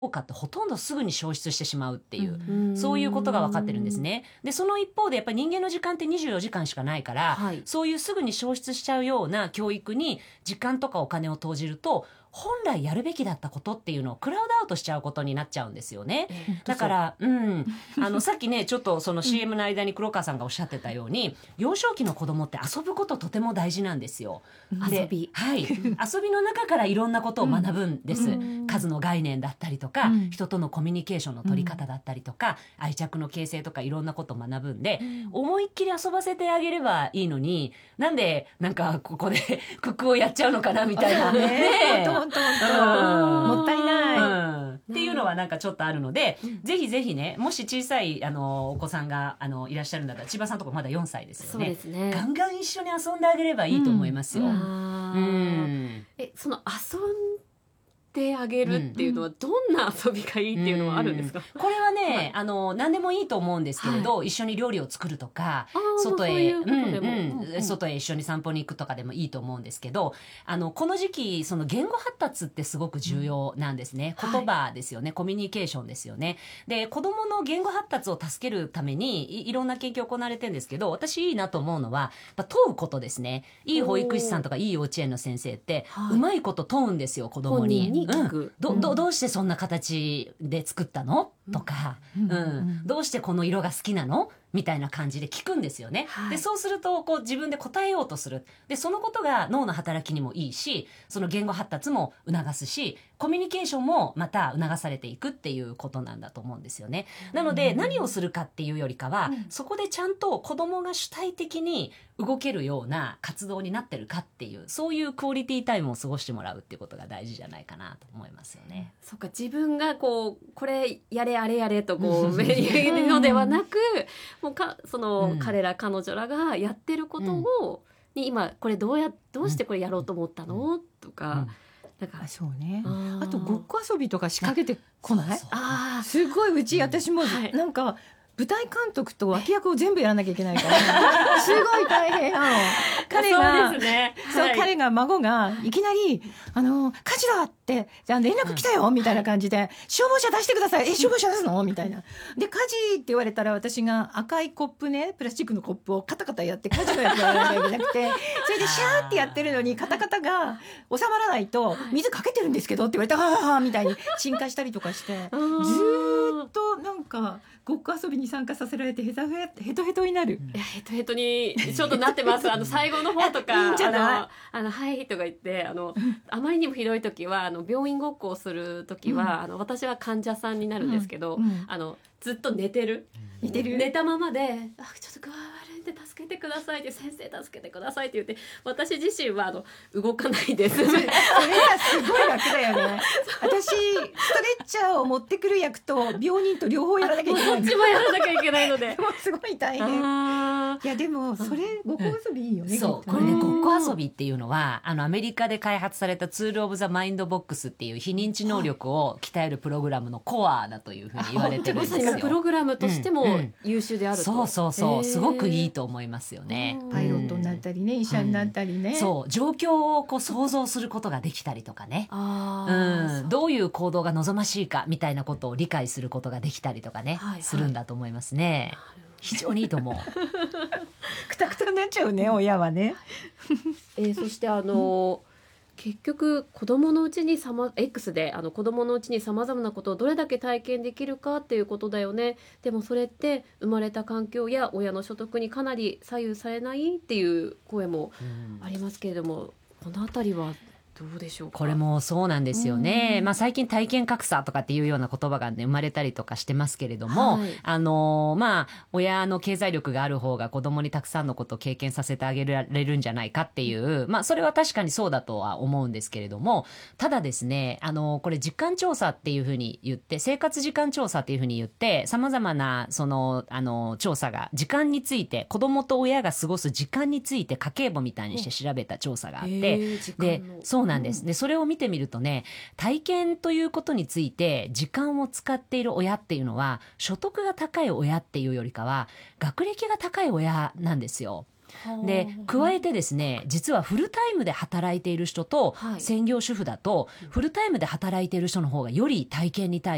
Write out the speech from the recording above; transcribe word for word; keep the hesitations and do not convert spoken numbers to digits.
果ってほとんどすぐに消失してしまうっていう、うん、そういうことが分かってるんですね。でその一方でやっぱり人間の時間ってにじゅうよじかんしかないから、はい、そういうすぐに消失しちゃうような教育に時間とかお金を投じると本来やるべきだったことっていうのをクラウドアウトしちゃうことになっちゃうんですよね、えー、だから、うん、あのさっきねちょっとその シーエム の間に黒川さんがおっしゃってたように、幼少期の子供って遊ぶこととても大事なんですよ。 遊び、 はい、遊びの中からいろんなことを学ぶんです、うん、数の概念だったりとか、うん、人とのコミュニケーションの取り方だったりとか、うん、愛着の形成とかいろんなことを学ぶんで、うん、思いっきり遊ばせてあげればいいのに、なんでなんかここでクックをやっちゃうのかなみたいなねね本当本当もったいない、 うん、っていうのはなんかちょっとあるので、うん、ぜひぜひね、もし小さいあのお子さんがあのいらっしゃるんだったら、千葉さんとかまだよんさいですよね。そうですね、ガンガン一緒に遊んであげればいいと思いますよ、うんうん、えその遊んであげるっていうのはどんな遊びがいいっていうのはあるんですか？ うん、これはね、はい、あの何でもいいと思うんですけれど、はい、一緒に料理を作るとか、外へ外へ一緒に散歩に行くとかでもいいと思うんですけど、あのこの時期その言語発達ってすごく重要なんですね、うん、言葉ですよね、はい、コミュニケーションですよね。で子どもの言語発達を助けるために い, いろんな研究行われてるんですけど、私いいなと思うのはやっぱ問うことですね。いい保育士さんとかいい幼稚園の先生って、はい、うまいこと問うんですよ、子どもに。うん、ど, ど, どうしてそんな形で作ったのとか、うんうん、どうしてこの色が好きなのみたいな感じで聞くんですよね、はい、でそうするとこう自分で答えようとする。でそのことが脳の働きにもいいし、その言語発達も促すし、コミュニケーションもまた促されていくっていうことなんだと思うんですよね。なので何をするかっていうよりかは、うん、そこでちゃんと子どもが主体的に動けるような活動になってるかっていう、そういうクオリティタイムを過ごしてもらうっていうことが大事じゃないかなと思いますよね。 そっか、自分がこうこれやれあれやれとこう言うのではなく、もうかその、うん、彼ら彼女らがやってることを、うん、に今これどうやどうしてこれやろうと思ったの、うん、とか、うん、 なんかそうね、あ, あとごっこ遊びとか仕掛けてこない？あすごいうち、私もなんか、はい、舞台監督と脇役を全部やらなきゃいけないからすごい大変なの。彼がそうですね、そう、はい、彼が孫がいきなりあの火事だってじゃあ連絡来たよ、うん、みたいな感じで、消防車出してください、え消防車出すのみたいなで、火事って言われたら私が赤いコップね、プラスチックのコップをカタカタやって火事のやつやらなきゃいけなくてそれでシャーってやってるのにカタカタが収まらないと、水かけてるんですけどって言われて、はあみたいに鎮火したりとかしてずーっとなんかごっこ遊びに参加させられてヘトヘトヘトになる、 いやヘトヘトにちょっとなってますあの最後の方とかいいんじゃない？あのあのはいとか言ってあのあまりにもひどい時はあの病院ごっこをする時は、うん、あの私は患者さんになるんですけど、うんうん、あのずっと寝てる寝てる寝たままで、あちょっと具合悪いんで助けてくださいって先生助けてくださいって言って、私自身はあの動かないですそれがすごい楽だよね私ストレッチャーを持ってくる役と病人と両方やらなきゃいけないどっちもやらなきゃいけないのですごい大変。いやでもそれごっこ遊びいいよね、 うん、そうこれね、ごっこ遊びっていうのはあのアメリカで開発されたツールオブザマインドボックスっていう非認知能力を鍛えるプログラムのコアだというふうに言われてるんですよ。 プログラムとしても優秀であると、 うんうん、そうそうそう、すごくいいと思いますよね。 パイロットになったりね、医者になったりね、 うん、そう状況をこう想像することができたりとかね、あ、うん、どういう行動が望ましいかみたいなことを理解することができたりとかね、はいはい、するんだと思いますね。非常にいいと思うくたくたになっちゃうね、親はねえー、そしてあの結局子どものうちにさま X であの子どものうちにさまざまなことをどれだけ体験できるかっていうことだよね。でもそれって生まれた環境や親の所得にかなり左右されないっていう声もありますけれども、このあたりはどうでしょうか。 これもそうなんですよね、まあ、最近体験格差とかっていうような言葉が、ね、生まれたりとかしてますけれども、はい、あのまあ、親の経済力がある方が子供にたくさんのことを経験させてあげられるんじゃないかっていう、まあ、それは確かにそうだとは思うんですけれども、ただですね、あのこれ時間調査っていうふうに言って、生活時間調査っていうふうに言ってさまざまなそのあの調査が時間について、子供と親が過ごす時間について家計簿みたいにして調べた調査があって、でそうなんです。でそれを見てみるとね、体験ということについて時間を使っている親っていうのは所得が高い親っていうよりかは学歴が高い親なんですよ。で加えてですね、実はフルタイムで働いている人と専業主婦だと、フルタイムで働いている人の方がより体験に対して